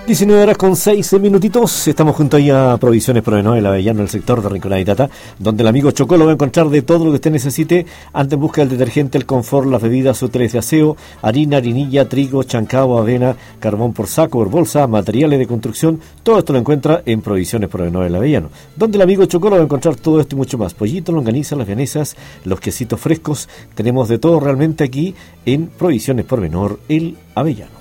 19 horas con 6 minutitos. Estamos junto ahí a Provisiones Provenor, el Avellano, en el sector de Rinconada y Tata, donde el amigo Chocó lo va a encontrar de todo lo que usted necesite. Ante en busca del detergente, el confort, las bebidas útiles de aseo, harina, harinilla, trigo, chancao, avena, carbón por saco, por bolsa, materiales de construcción. Todo esto lo encuentra en Provisiones Provenor, el Avellano, donde el amigo Chocó lo va a encontrar todo esto y mucho más. Pollito, longaniza, las vienesas, los quesitos frescos. Tenemos de todo realmente aquí en Provisiones Provenor, el Avellano.